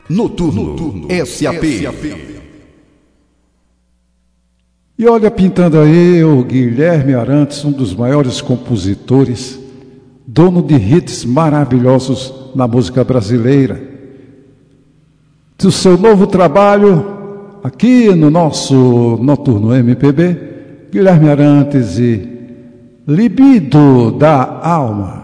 Noturno SAP. E olha, pintando aí o Guilherme Arantes, um dos maiores compositores, dono de hits maravilhosos na música brasileira. Do seu novo trabalho, aqui no nosso Noturno MPB, Guilherme Arantes e Libido da Alma.